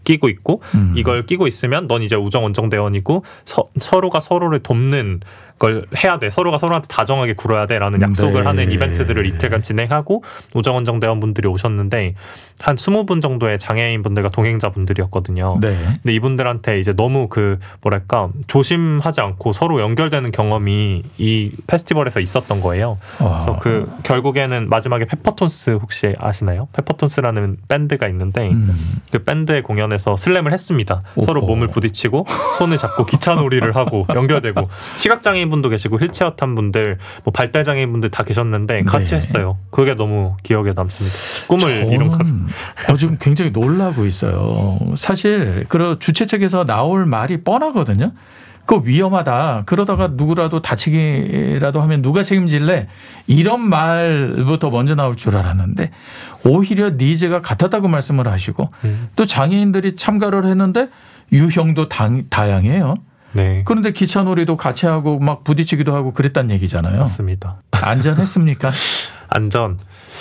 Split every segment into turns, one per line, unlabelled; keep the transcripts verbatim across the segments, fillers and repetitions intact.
끼고 있고
음.
이걸 끼고 있으면 넌 이제 우정원정대원이고 서, 서로가 서로를 돕는 걸 해야 돼. 서로가 서로한테 다정하게 굴어야 돼라는 약속을
네.
하는 이벤트들을 이틀간 진행하고 우정원정대원분들이 오셨는데 한 스무 분 정도의 장애인분들과 동행자분들이었거든요.
네.
근데 이분들한테 이제 너무 그 뭐랄까 조심하지 않고 서로 연결되는 경험이 이 페스티벌에서 있었던 거예요. 그래서
와.
그 결국에는 마지막에 페퍼톤스 혹시 아시나요? 페퍼톤스라는 밴드가 있는데
음.
그 밴드의 공연에서 슬램을 했습니다.
오호.
서로 몸을 부딪히고 손을 잡고 기차놀이를 하고 연결되고 시각장애인분도 계시고 휠체어 탄 분들 뭐 발달장애인분들 다 계셨는데 같이
네.
했어요. 그게 너무 기억에 남습니다. 꿈을 이룬 거죠.
어, 지금 굉장히 놀라고 있어요. 사실 그 주최 측에서 나올 말이 뻔하거든요. 그거 위험하다. 그러다가 누구라도 다치기라도 하면 누가 책임질래? 이런 말부터 먼저 나올 줄 알았는데 오히려 니즈가 같았다고 말씀을 하시고
음.
또 장애인들이 참가를 했는데 유형도 다, 다양해요.
네.
그런데 기차놀이도 같이 하고 막 부딪히기도 하고 그랬단 얘기잖아요.
맞습니다.
안전했습니까?
안전.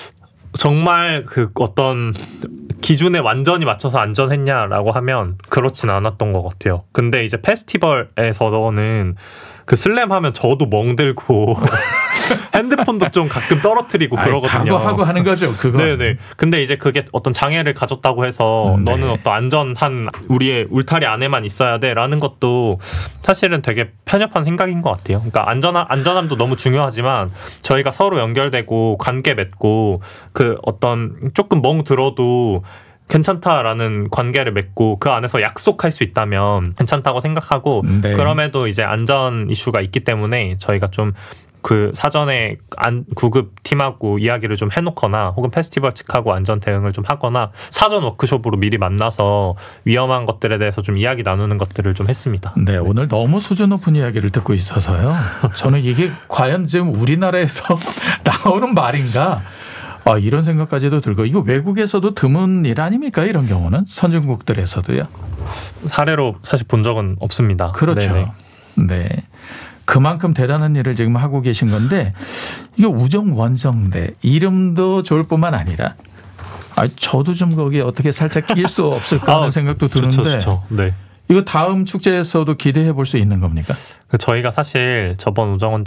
정말 그 어떤 기준에 완전히 맞춰서 안전했냐라고 하면 그렇진 않았던 것 같아요. 근데 이제 페스티벌에서는 그 슬램 하면 저도 멍들고 핸드폰도 좀 가끔 떨어뜨리고
아이,
그러거든요.
각오하고 하는 거죠. 그거.
네네. 근데 이제 그게 어떤 장애를 가졌다고 해서
네.
너는 어떤 안전한 우리의 울타리 안에만 있어야 돼라는 것도 사실은 되게 편협한 생각인 것 같아요. 그러니까 안전함, 안전함도 너무 중요하지만 저희가 서로 연결되고 관계 맺고 그 어떤 조금 멍 들어도 괜찮다라는 관계를 맺고 그 안에서 약속할 수 있다면 괜찮다고 생각하고
네.
그럼에도 이제 안전 이슈가 있기 때문에 저희가 좀 그 사전에 안, 구급 팀하고 이야기를 좀 해놓거나 혹은 페스티벌 측하고 안전 대응을 좀 하거나 사전 워크숍으로 미리 만나서 위험한 것들에 대해서 좀 이야기 나누는 것들을 좀 했습니다.
네, 오늘 너무 수준 높은 이야기를 듣고 있어서요. 저는 이게 과연 지금 우리나라에서 나오는 말인가? 아, 이런 생각까지도 들고 이거 외국에서도 드문 일 아닙니까? 이런 경우는 선진국들에서도요.
사례로 사실 본 적은 없습니다.
그렇죠.
네네.
네. 그만큼 대단한 일을 지금 하고 계신 건데 이게 우정원정대 이름도 좋을 뿐만 아니라 아, 저도 좀 거기 어떻게 살짝 끼일 수 없을까 하는
아,
생각도 드는데
좋죠, 좋죠. 네.
이거 다음 축제에서도 기대해 볼 수 있는 겁니까?
저희가 사실 저번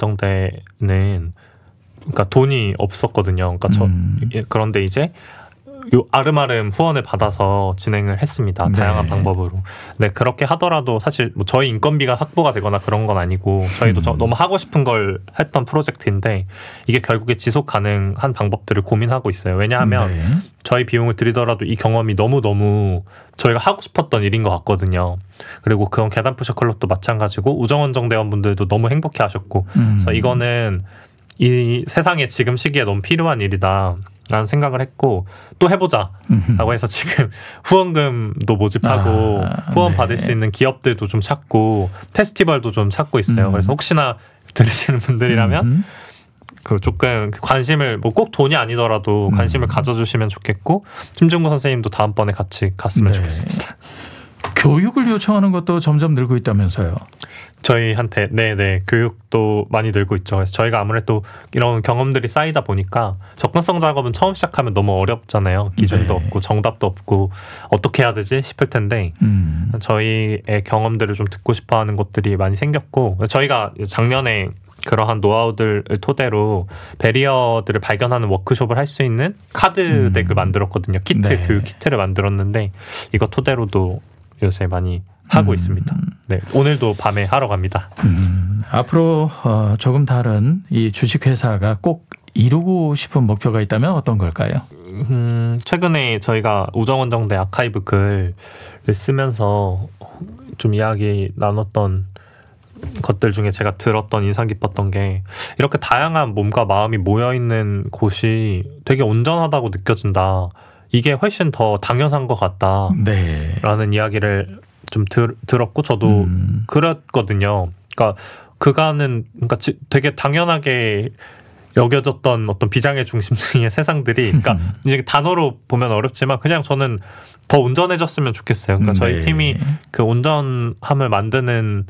우정원정대는 그러니까 돈이 없었거든요. 그러니까 저
음.
그런데 이제 요 아름아름 후원을 받아서 진행을 했습니다.
네.
다양한 방법으로. 네, 그렇게 하더라도 사실 뭐 저희 인건비가 확보가 되거나 그런 건 아니고 저희도
음.
저, 너무 하고 싶은 걸 했던 프로젝트인데 이게 결국에 지속 가능한 방법들을 고민하고 있어요. 왜냐하면
네.
저희 비용을 들이더라도 이 경험이 너무너무 저희가 하고 싶었던 일인 것 같거든요. 그리고 그건 계단푸셔 클럽도 마찬가지고 우정원정대원분들도 너무 행복해 하셨고
음.
그래서 이거는 이 세상에 지금 시기에 너무 필요한 일이다 라는 생각을 했고 또 해보자 라고 해서 지금 후원금도 모집하고
아,
후원
네.
받을 수 있는 기업들도 좀 찾고 페스티벌도 좀 찾고 있어요.
음.
그래서 혹시나 들으시는 분들이라면
음.
그 조금 관심을 뭐 꼭 돈이 아니더라도
음.
관심을 가져주시면 좋겠고 심중구 선생님도 다음번에 같이 갔으면
네.
좋겠습니다.
교육을 요청하는 것도 점점 늘고 있다면서요.
저희한테 네네 교육도 많이 늘고 있죠. 그래서 저희가 아무래도 이런 경험들이 쌓이다 보니까 접근성 작업은 처음 시작하면 너무 어렵잖아요. 기준도
네.
없고 정답도 없고 어떻게 해야 되지 싶을 텐데
음.
저희의 경험들을 좀 듣고 싶어하는 곳들이 많이 생겼고 저희가 작년에 그러한 노하우들을 토대로 배리어들을 발견하는 워크숍을 할 수 있는 카드 덱을
음.
만들었거든요. 키트
네.
교육 키트를 만들었는데 이거 토대로도 요새 많이 하고
음.
있습니다. 네, 오늘도 밤에 하러 갑니다.
음. 앞으로 어, 조금 다른 이 주식회사가 꼭 이루고 싶은 목표가 있다면 어떤 걸까요?
음, 최근에 저희가 우정원정대 아카이브 글을 쓰면서 좀 이야기 나눴던 것들 중에 제가 들었던 인상 깊었던 게 이렇게 다양한 몸과 마음이 모여있는 곳이 되게 온전하다고 느껴진다. 이게 훨씬 더 당연한 것 같다.
네.
라는 이야기를 좀 들, 들었고 저도
음.
그랬거든요. 그러니까 그가는 그러니까 지, 되게 당연하게 여겨졌던 어떤 비장의 중심층의 세상들이 그러니까 이제 단어로 보면 어렵지만 그냥 저는 더 온전해졌으면 좋겠어요. 그러니까 저희
네.
팀이 그 온전함을 만드는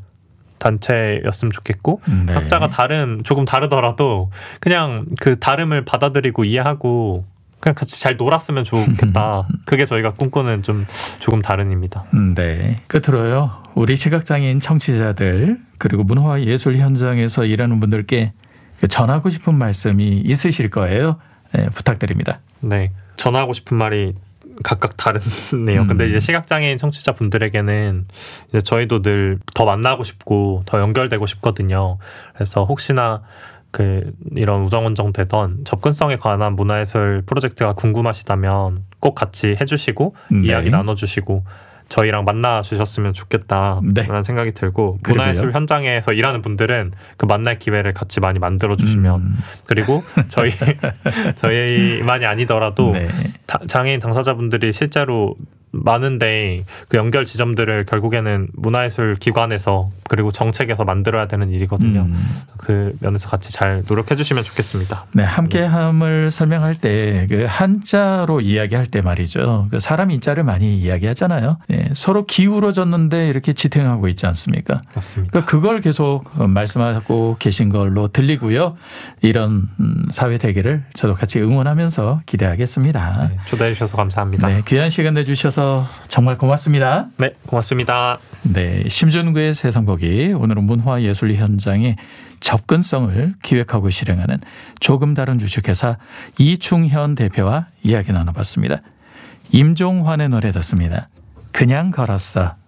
단체였으면 좋겠고
네.
각자가 다른 조금 다르더라도 그냥 그 다름을 받아들이고 이해하고 그냥 같이 잘 놀았으면 좋겠다. 그게 저희가 꿈꾸는 좀 조금 다른 입니다.
음, 네. 끝으로요. 우리 시각장애인 청취자들 그리고 문화예술 현장에서 일하는 분들께 전하고 싶은 말씀이 있으실 거예요. 네, 부탁드립니다.
네. 전하고 싶은 말이 각각 다르네요.
음.
근데 이제 시각장애인 청취자분들에게는 이제 저희도 늘 더 만나고 싶고 더 연결되고 싶거든요. 그래서 혹시나 그 이런 우정운정 되던 접근성에 관한 문화예술 프로젝트가 궁금하시다면 꼭 같이 해주시고
네.
이야기 나눠주시고 저희랑 만나 주셨으면 좋겠다라는
네.
생각이 들고
그리고요.
문화예술 현장에서 일하는 분들은 그 만날 기회를 같이 많이 만들어 주시면
음.
그리고 저희 저희만이 아니더라도
네.
다- 장애인 당사자분들이 실제로 많은데 그 연결 지점들을 결국에는 문화예술 기관에서 그리고 정책에서 만들어야 되는 일이거든요.
음.
그 면에서 같이 잘 노력해 주시면 좋겠습니다.
네, 함께함을 설명할 때 그 한자로 이야기할 때 말이죠. 그 사람 인자를 많이 이야기하잖아요. 예, 서로 기울어졌는데 이렇게 지탱하고 있지 않습니까?
맞습니다.
그러니까 그걸 계속 말씀하고 계신 걸로 들리고요. 이런 음, 사회 대결을 저도 같이 응원하면서 기대하겠습니다.
네, 초대해 주셔서 감사합니다.
네, 귀한 시간 내주셔서 정말 고맙습니다.
네, 고맙습니다.
네, 심준구의 세상보기 오늘은 문화예술 현장의 접근성을 기획하고 실행하는 조금 다른 주식회사 이충현 대표와 이야기 나눠봤습니다. 임종환의 노래 듣습니다. 그냥 걸었어.